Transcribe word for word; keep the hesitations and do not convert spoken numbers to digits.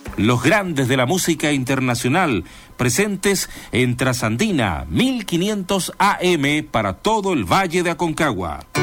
Los grandes de la música internacional, presentes en Trasandina mil quinientos A M para todo el Valle de Aconcagua.